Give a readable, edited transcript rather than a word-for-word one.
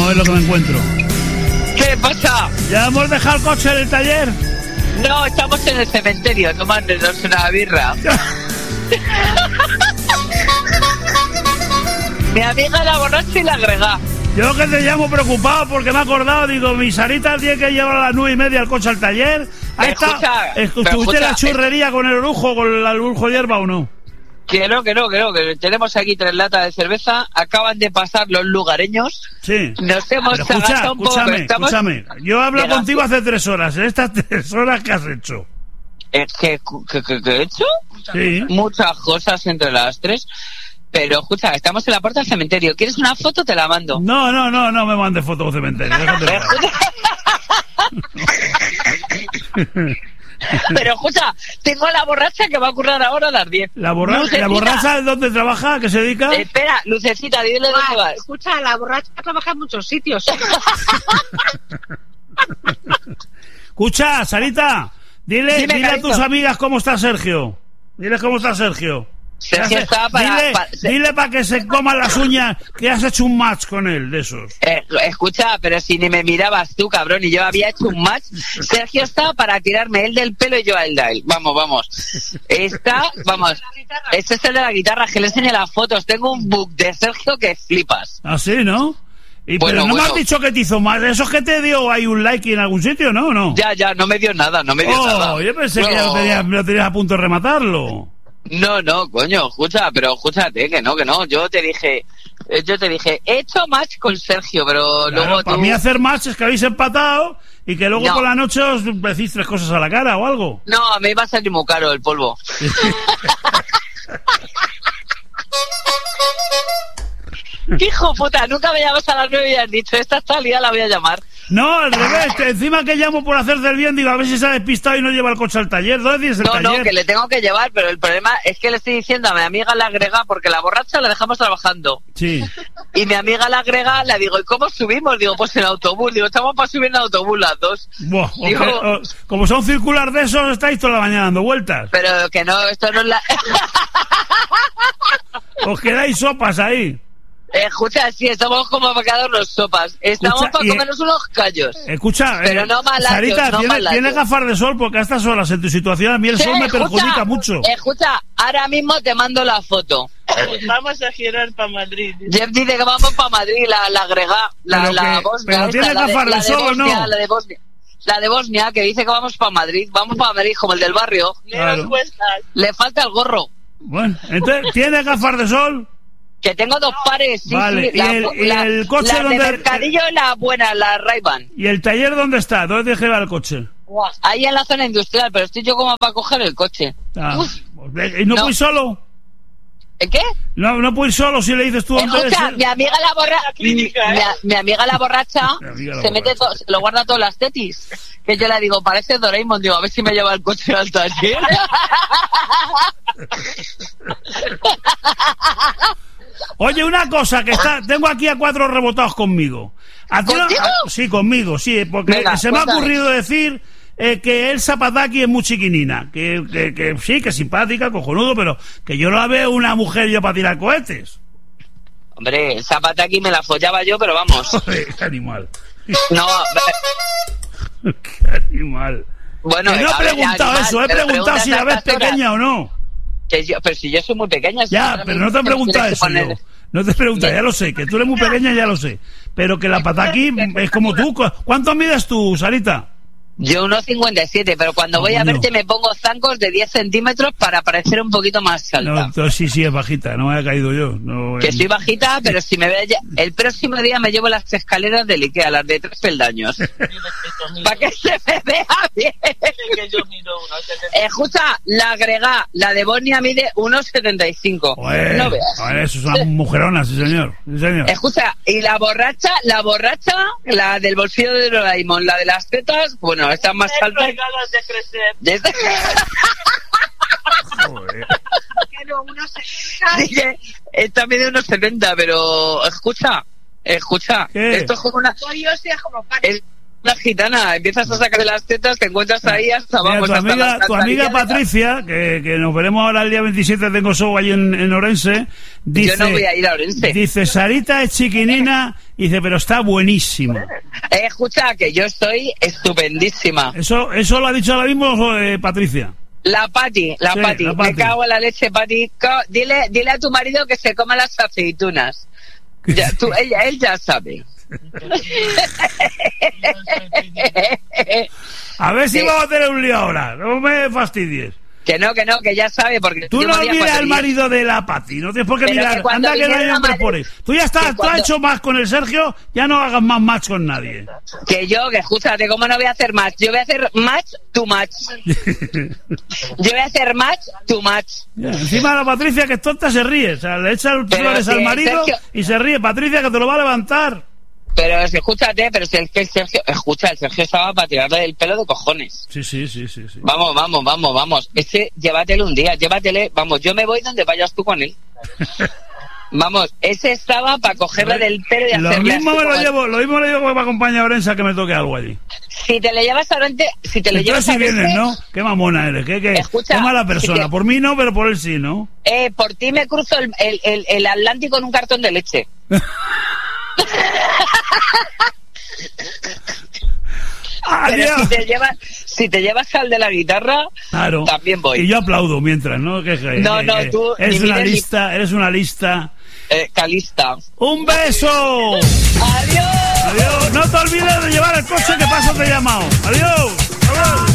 ver lo que me encuentro. ¿Qué pasa? ¿Ya hemos dejado el coche en el taller? No, estamos en el cementerio tomándonos una birra. Mi amiga la borracha y la agregá. Yo que te llamo preocupado porque me he acordado, digo, mi Sarita tiene que llevar a las 9:30 el coche al taller. Ahí está. ¿Estuviste la churrería con el orujo, con el orujo hierba o no? Que no, que tenemos aquí 3 latas de cerveza, acaban de pasar los lugareños. Sí. Nos hemos agachado un poco, escúchame. Yo hablo contigo hace 3 horas. En estas 3 horas, ¿qué has hecho? ¿Qué he hecho? Sí. Muchas cosas entre las 3. Pero, escucha, estamos en la puerta del cementerio. ¿Quieres una foto? Te la mando. No me mandes foto del cementerio. Pero, escucha, tengo a la borracha que va a currar ahora a las 10. ¿La borracha de dónde trabaja? ¿A qué se dedica? Espera, Lucecita, dile dónde vas. Escucha, la borracha trabaja en muchos sitios. Escucha, Sarita, dile a tus amigas cómo está Sergio. Diles cómo está Sergio. Sergio está dile para que se coman las uñas que has hecho un match con él, de esos. Escucha, pero si ni me mirabas tú, cabrón, y yo había hecho un match. Sergio está para tirarme él del pelo y yo a él de él. Vamos. Este es el de la guitarra, que le enseñé las fotos. Tengo un book de Sergio que flipas. ¿Ah, sí, no? Pero no me has dicho que te hizo más. ¿Eso es que te dio ahí un like en algún sitio, no? ¿No? Ya, no me dio nada, nada. Yo pensé que lo tenías a punto de rematarlo. No, coño, escúchate, que no. Yo te dije, he hecho match con Sergio, pero claro, luego para mí hacer match es que habéis empatado y que luego por la noche os decís 3 cosas a la cara o algo. No, me iba a salir muy caro el polvo. Hijo puta, nunca me llamas a las 9 y has dicho, esta salida la voy a llamar. No, al revés, encima que llamo por hacerte el bien, digo, a ver si se ha despistado y no lleva el coche al taller. ¿Dónde tienes el taller? No, que le tengo que llevar, pero el problema es que le estoy diciendo a mi amiga la agrega, porque la borracha la dejamos trabajando. Sí. Y mi amiga la agrega, le digo, ¿y cómo subimos? Digo, pues en autobús. Digo, estamos para subir en autobús las dos. Buah, digo, como son circular de esos, estáis toda la mañana dando vueltas. Pero que no, esto no es la... Os quedáis sopas ahí. Escucha, sí, estamos como para quedarnos sopas. Estamos para comernos unos callos. Escucha, pero no malas. Sarita, ¿tienes gafas de sol? Porque a estas horas, en tu situación, a mí el sol me perjudica mucho. Escucha, ahora mismo te mando la foto. Vamos a girar para Madrid. Jeff dice que vamos para Madrid, la agrega, la Bosnia. ¿Pero tienes gafas de sol o no? La de Bosnia, que dice que vamos para Madrid. Vamos para Madrid, como el del barrio. Claro. Le falta el gorro. Bueno, entonces, ¿tienes gafas de sol? Que tengo 2 pares, sí, vale. sí. ¿Y el coche la donde...? de Mercadillo y la buena, la Ray-Ban. ¿Y el taller dónde está? ¿Dónde deja el coche? Ahí en la zona industrial, pero estoy yo como para coger el coche. ¿Y no puedes solo? ¿El qué? No puedes solo si le dices tú dónde es. Mi amiga la borracha... Mi amiga la borracha se mete lo guarda todas las tetis. Que yo le digo, parece Doraemon, digo, a ver si me lleva el coche al taller. Oye, una cosa, que tengo aquí a 4 rebotados conmigo. Sí, conmigo, sí, porque venga, se me ha ocurrido decir que el Zapataki es muy chiquinina, que sí, que es simpática, cojonudo, pero que yo no la veo una mujer yo para tirar cohetes. Hombre, el Zapataki me la follaba yo, pero vamos. Joder, qué animal. No, qué animal. Bueno, no he preguntado eso, he preguntado si la ves pequeña o no. Pero si yo soy muy pequeña... Ya, pero no te he preguntado eso yo. No te he preguntado, ya lo sé, que tú eres muy pequeña, ya lo sé. Pero que la Pataki es como tú. ¿Cuánto mides tú, Sarita? Yo 1,57, pero cuando voy a verte me pongo zancos de 10 centímetros para parecer un poquito más alta. No, entonces sí, es bajita, no me había caído yo. No, que soy bajita, pero si me ve el próximo día me llevo las escaleras del Ikea, las de 3 peldaños. Para que se me vea bien. Escucha, la agrega, la de Bosnia mide 1,75. No veas. Eso son mujeronas, sí señor. Escucha, y la borracha, la del bolsillo de Doraemon, la de las tetas, bueno, están más altas. Ganas de crecer. Dije, esta mide unos 70, pero escucha, ¿qué? Esto es como una... Es una gitana, empiezas a sacar de las tetas, te encuentras ahí hasta, vamos, mira, tu amiga Patricia, que nos veremos ahora el día 27, tengo show ahí en Orense, dice, yo no voy a ir a Orense. Dice, Sarita es chiquinina y dice, pero está buenísimo. Escucha, que yo estoy estupendísima. Eso lo ha dicho ahora mismo Patricia. La Pati. Me cago en la leche, Pati. Dile a tu marido que se coma las aceitunas. Él ya sabe. A ver si vamos a tener un lío ahora. No me fastidies. Que no, que ya sabe, porque... Tú no miras al marido de la Pati, no tienes por qué mirar. Anda que no hay hombre por ahí. Tú ya estás, tú has hecho más con el Sergio, ya no hagas más match con nadie. Que escúchate, ¿cómo no voy a hacer match? Yo voy a hacer match to match. Yo voy a hacer match to match. Encima la Patricia, que es tonta, se ríe. O sea, le echa flores al marido y se ríe. Patricia, que te lo va a levantar. Pero escúchate, pero si el Sergio... Escucha, el Sergio estaba para tirarle el pelo de cojones. Sí. Vamos. Ese, llévatelo un día, Vamos, yo me voy donde vayas tú con él. Vamos, ese estaba para cogerle del pelo y hacerle... Lo mismo le llevo para acompañar a Orensa que me toque algo allí. Si te le llevas a Orense... Si vienes, ¿no? Qué mamona eres, qué mala persona. Por mí no, pero por él sí, ¿no? Por ti me cruzo el Atlántico en un cartón de leche. Pero si te llevas al de la guitarra, claro, también voy. Y yo aplaudo mientras, ¿no? Tú eres una lista. Calista. ¡Un beso! ¡Adiós! No te olvides de llevar el coche, que paso te he llamado. ¡Adiós!